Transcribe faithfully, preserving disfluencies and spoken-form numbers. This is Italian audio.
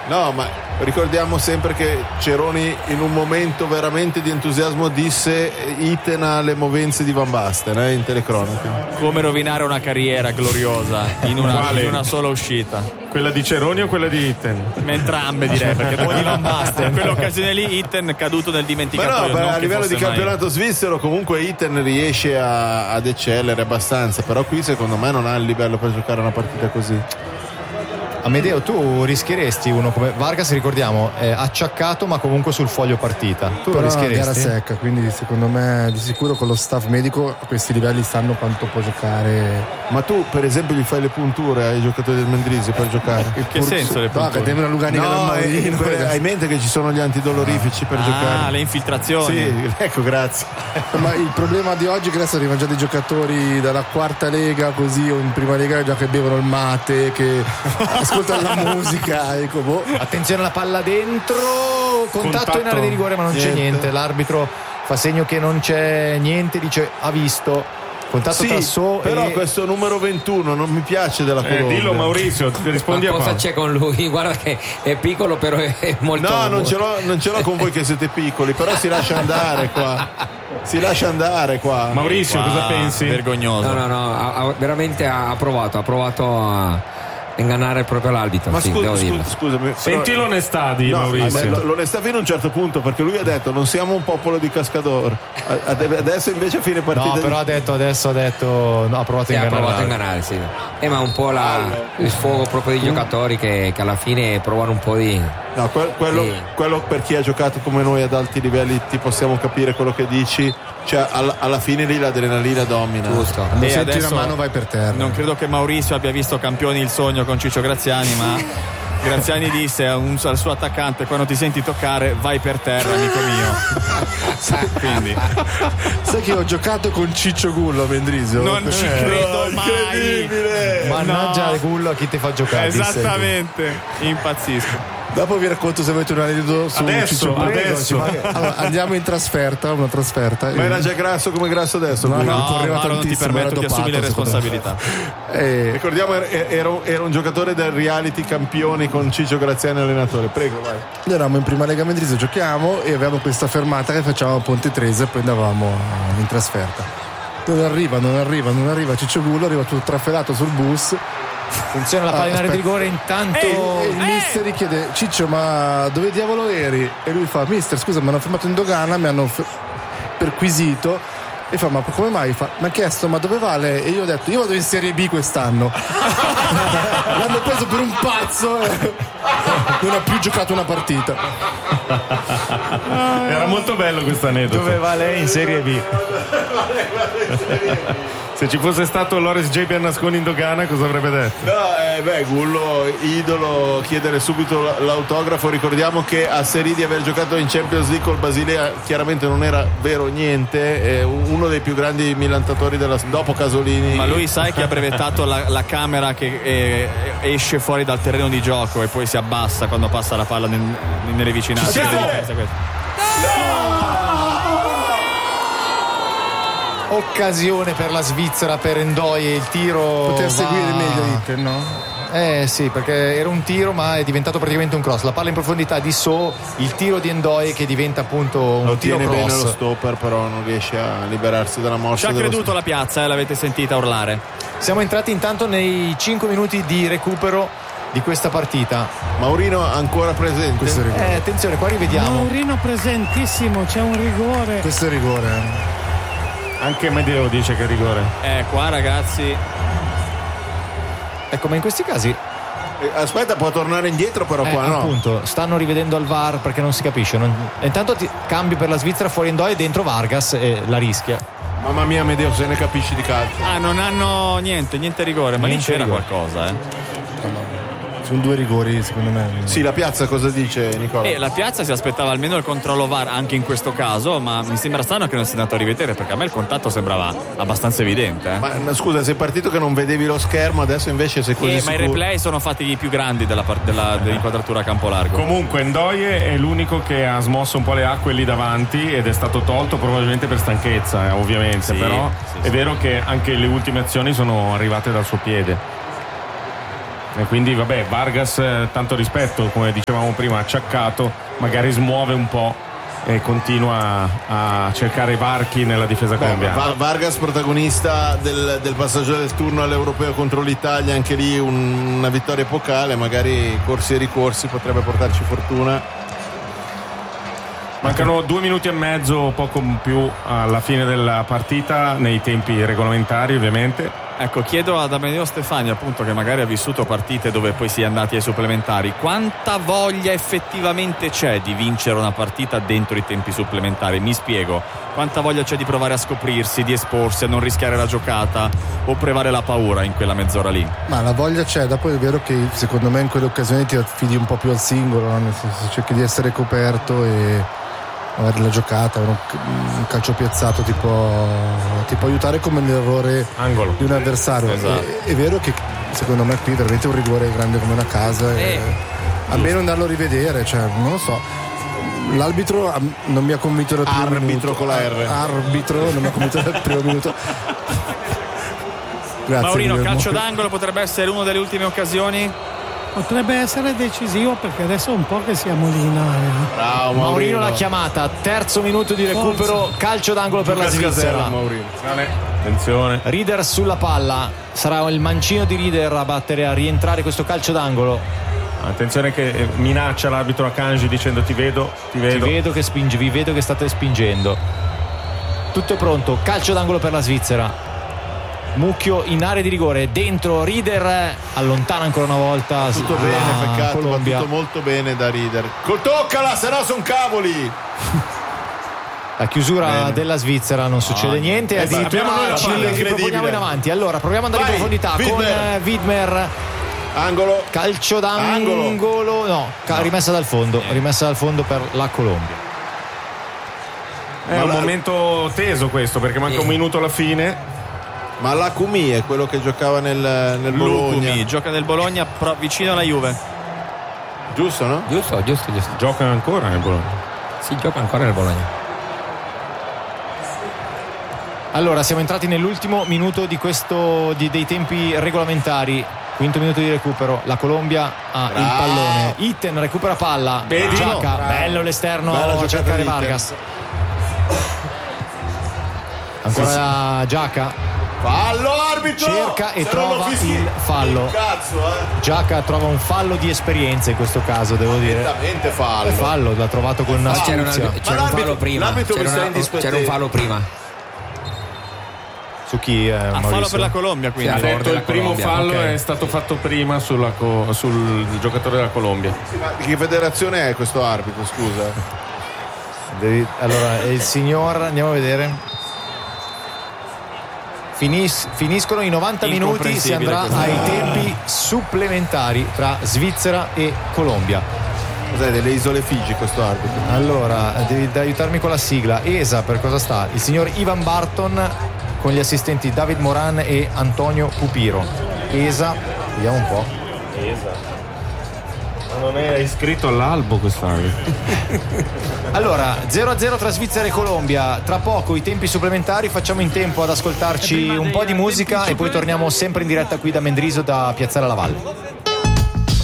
No, ma ricordiamo sempre che Ceroni in un momento veramente di entusiasmo disse Itten ha le movenze di Van Basten eh, in telecronaca. Come rovinare una carriera gloriosa in una, in una sola uscita. Quella di Ceroni o quella di Itten? Entrambe direi, perché poi di Van Basten. In quell'occasione lì Itten caduto nel dimenticatoio. Ma no, a livello di mai... campionato svizzero comunque Itten riesce a, ad eccellere abbastanza, però qui secondo me non ha il livello per giocare una partita così. Amedeo, tu rischieresti uno come Vargas, ricordiamo, è acciaccato ma comunque sul foglio partita. Tu però lo rischieresti? Gara secca, quindi secondo me di sicuro con lo staff medico a questi livelli sanno quanto può giocare. Ma tu per esempio gli fai le punture ai giocatori del Mendrisio per giocare? In che senso le punture? No, Lugani no, eh, hai in mente che ci sono gli antidolorifici per ah, giocare? Ah, le infiltrazioni. Sì, ecco, grazie. Ma il problema di oggi è che adesso arrivano già dei giocatori dalla quarta lega così o in prima lega già che bevono il mate, che ascoltano la musica, ecco, boh. Attenzione alla palla dentro, contatto, contatto in area di rigore ma non niente. C'è niente, l'arbitro fa segno che non c'è niente, dice ha visto contatto sì, tra So però e... questo numero ventuno non mi piace della Colombia. Eh, dillo Maurizio, ti rispondi ma a cosa qua. C'è con lui? Guarda che è piccolo però è molto no non ce l'ho, non ce l'ho con voi che siete piccoli, però si lascia andare qua si lascia andare qua Maurizio qua, cosa pensi? Vergognoso. No no no ha, ha, veramente ha provato ha provato a ingannare proprio l'arbitro. Ma sì, scusa, devo scusa, scusami, senti però... l'onestà di no, Maurizio. L'onestà fino a un certo punto, perché lui ha detto non siamo un popolo di cascador, adesso invece a fine partita no però di... ha detto adesso ha detto no, ha provato a sì, ingannare ha provato a ingannare sì. Eh, ma un po' la, il sfogo proprio dei giocatori che, che alla fine provano un po' di no, que- quello, sì. quello per chi ha giocato come noi ad alti livelli ti possiamo capire quello che dici, cioè alla, alla fine lì l'adrenalina domina. Giusto. Quando e senti adesso una mano vai per terra. Non credo che Maurizio abbia visto Campioni il sogno con Ciccio Graziani, ma Graziani disse a un, al suo attaccante quando ti senti toccare vai per terra amico mio. Quindi sai che ho giocato con Ciccio Gullo a Mendrisio? non ci credo mai. Mannaggia no. Gullo a chi ti fa giocare esattamente, impazzisco. Dopo vi racconto se avete un aneddoto su adesso, Ciccio Gullo. adesso. Allora, andiamo in trasferta, una trasferta. Ma era già grasso come grasso adesso? No, Gullo. No, correva Mauro, non ti tantissimo, permetto, era ti assumi le dopato, responsabilità. Eh, Ricordiamo era, era, era un giocatore del reality Campioni con Ciccio Graziani allenatore. Prego, vai. Noi eravamo in prima lega Mendrisio, giochiamo e avevamo questa fermata che facciamo a Ponte Trese e poi andavamo in trasferta. Non arriva, non arriva, non arriva Ciccio Gullo, arriva tutto trafelato sul bus. Funziona la palla in area di rigore intanto e, e il mister gli chiede Ciccio ma dove diavolo eri? E lui fa mister scusa mi hanno fermato in dogana, mi hanno f- perquisito e fa ma come mai? Fa, mi ha chiesto ma dove vale? E io ho detto io vado in Serie B quest'anno. L'hanno preso per un pazzo e non ha più giocato una partita. Era molto bello questo aneddoto. dove va lei in Serie B. Se ci fosse stato Loris J. Bernasconi in dogana cosa avrebbe detto? No, eh, beh, Gullo, idolo, chiedere subito l'autografo. Ricordiamo che a Serie di aver giocato in Champions League col Basilea chiaramente non era vero niente, è uno dei più grandi millantatori della, dopo Casolini. Ma lui sai che ha brevettato la, la camera che eh, esce fuori dal terreno di gioco e poi si abbassa quando passa la palla nel, nelle vicinanze. Occasione per la Svizzera, per Ndoye, il tiro poter va... seguire meglio Itten, no? Eh sì, perché era un tiro ma è diventato praticamente un cross. La palla in profondità di So, il tiro di Ndoye che diventa appunto un lo tiro tiene cross. bene lo stopper, però non riesce a liberarsi dalla mossa. Ci ha creduto dello... la piazza, eh, l'avete sentita urlare. Siamo entrati intanto nei cinque minuti di recupero di questa partita. Maurino ancora presente. Questo è rigore. Eh, attenzione, qua rivediamo. Maurino presentissimo, c'è un rigore. Questo è rigore. Anche Medeo dice che è rigore. Eh, qua ragazzi. Ecco, ma in questi casi eh, aspetta, può tornare indietro però eh, qua no. Appunto, stanno rivedendo al V A R perché non si capisce. Non... Intanto ti... cambio per la Svizzera, fuori Ndoye, dentro Vargas e la rischia. Mamma mia, Medeo, se ne capisci di calcio. Ah, non hanno niente, niente rigore, ma Niente lì c'era rigore. qualcosa, eh. Sono due rigori secondo me. Sì, la piazza cosa dice Nicola? E la piazza si aspettava almeno il controllo V A R anche in questo caso, ma mi sembra strano che non sia andato a rivedere perché a me il contatto sembrava abbastanza evidente. Eh. Ma scusa, sei partito che non vedevi lo schermo, adesso invece sei così Eh, sicuro. ma i replay sono fatti i più grandi della, della, dell'inquadratura a campo largo. Comunque Ndoye è l'unico che ha smosso un po' le acque lì davanti ed è stato tolto probabilmente per stanchezza, eh, ovviamente, Sì, però sì, è sì. vero che anche le ultime azioni sono arrivate dal suo piede. E quindi vabbè, Vargas, eh, tanto rispetto, come dicevamo prima, acciaccato, magari smuove un po' e continua a cercare i varchi nella difesa colombiana. Va- Vargas protagonista del, del passaggio del turno all'Europeo contro l'Italia, anche lì un, una vittoria epocale, magari corsi e ricorsi potrebbe portarci fortuna. Mancano due minuti e mezzo, poco più alla fine della partita, nei tempi regolamentari ovviamente. Ecco, chiedo ad Amedeo Stefani, appunto, che magari ha vissuto partite dove poi si è andati ai supplementari, quanta voglia effettivamente c'è di vincere una partita dentro i tempi supplementari? Mi spiego, quanta voglia c'è di provare a scoprirsi, di esporsi, a non rischiare la giocata o prevale la paura in quella mezz'ora lì? Ma la voglia c'è, dopo è vero che secondo me in quelle occasioni ti affidi un po' più al singolo, no? Nel senso, cerchi di essere coperto e magari la giocata, un calcio piazzato ti può, ti può aiutare come l'errore Angolo di un avversario. Esatto. È, è vero che secondo me qui veramente un rigore grande come una casa, eh, e a meno andarlo a rivedere, cioè non lo so. L'arbitro non mi ha convinto dal primo Arbitro minuto. con la R. Arbitro non mi ha convinto dal primo minuto. Grazie, Maurino, Guillermo. calcio d'angolo potrebbe essere una delle ultime occasioni? Potrebbe essere decisivo perché adesso è un po' che siamo lì in area. Bravo Maurino Maurino, l'ha chiamata, terzo minuto di recupero, calcio d'angolo per la Svizzera. Attenzione. Rieder sulla palla, sarà il mancino di Rieder a battere, a rientrare questo calcio d'angolo. Attenzione che minaccia l'arbitro Akanji dicendo ti vedo, ti vedo. Ti vedo che spingi, vi vedo che state spingendo. Tutto è pronto, calcio d'angolo per la Svizzera. Mucchio in area di rigore, dentro Rieder, allontana ancora una volta tutto la bene, peccato, Colombia. tutto molto bene da Rieder. Col toccala, se no son cavoli. La chiusura Bene. della Svizzera, non succede No, niente, eh, addirittura abbiamo noi la ci palla, riproponiamo incredibile. in avanti. Allora proviamo ad andare in Vai, profondità con Widmer. eh, Widmer, Angolo. calcio d'angolo, no, ca- rimessa dal fondo, rimessa dal fondo per la Colombia. È un momento teso questo perché manca un minuto alla fine. Ma l'Akumi è quello che giocava nel, nel Bologna, Lukumi gioca nel Bologna pro- vicino alla Juve. giusto, no? Giusto, giusto, giusto. Gioca ancora nel Bologna. Si gioca ancora nel Bologna. Allora siamo entrati nell'ultimo minuto di questo di, dei tempi regolamentari. Quinto minuto di recupero, la Colombia ha Bravo. il pallone. Itten recupera palla, Vedi? Giacca, Bravo. bello l'esterno Bella a giocata cercare di Itten. Vargas. Ancora Giacca, Fallo arbitro! cerca e Se non lo trova fischi- il fallo. Cazzo, eh! Giacca trova un fallo di esperienza in questo caso, devo dire. Esattamente fallo. Fallo, l'ha trovato con Ma c'era, una- un'astuzia. c'era un l'arbitro- fallo prima. l'arbitro C'era, mi sta una- indispettendo. c'era un fallo prima. Su chi? Eh, A fallo Maurizio? per la Colombia, Ha quindi. Sì, detto della il primo Colombia, fallo ok. è stato fatto prima sulla co- sul giocatore della Colombia. Ma di che federazione è questo arbitro, scusa? Devi- Allora, il signor, andiamo a vedere. Finis- finiscono i novanta minuti, si andrà ai tempi supplementari tra Svizzera e Colombia. Cos'è, delle isole Figi questo arbitro? Allora, devi aiutarmi con la sigla. E S A per cosa sta? Il signor Ivan Barton con gli assistenti David Moran e Antonio Pupiro. E S A, vediamo un po'. Ma non è iscritto all'albo quest'arbitro. Allora, zero a zero tra Svizzera e Colombia. Tra poco i tempi supplementari, facciamo in tempo ad ascoltarci un po' di musica e poi torniamo sempre in diretta qui da Mendriso, da Piazzale alla Valle.